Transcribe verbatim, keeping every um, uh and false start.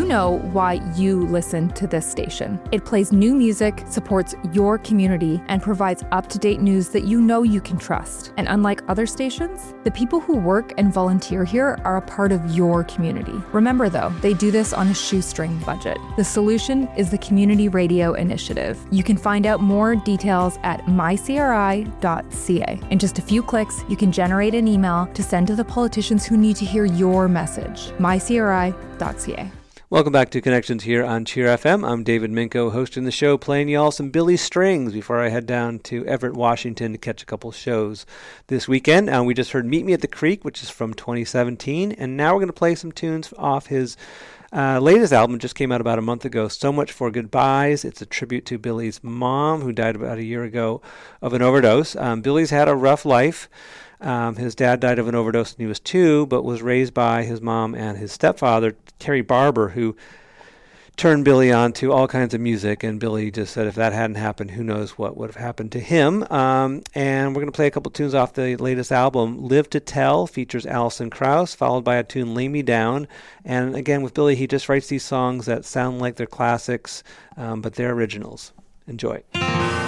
know why you listen to this station. It plays new music, supports your community, and provides up-to-date news that you know you can trust. And unlike other stations, the people who work and volunteer here are a part of your community. Remember though, they do this on a shoestring budget. The solution is the Community Radio Initiative. You can find out more details at my c r i dot c a. In just a few clicks, you can generate an email to send to the politicians who need to hear your message. my c r i dot c a. Welcome back to Connections here on Cheer F M. I'm David Minko, hosting the show, playing you all some Billy Strings before I head down to Everett, Washington to catch a couple shows this weekend. Uh, we just heard Meet Me at the Creek, which is from twenty seventeen, and now we're going to play some tunes off his uh, latest album, just came out about a month ago, So Much for Goodbyes. It's a tribute to Billy's mom, who died about a year ago of an overdose. Um, Billy's had a rough life. Um, his dad died of an overdose when he was two, but was raised by his mom and his stepfather, Terry Barber, who turned Billy on to all kinds of music. And Billy just said if that hadn't happened, who knows what would have happened to him. Um, and we're going to play a couple tunes off the latest album. Live to Tell features Alison Krauss, followed by a tune, Lay Me Down. And again, with Billy, he just writes these songs that sound like they're classics, um, but they're originals. Enjoy.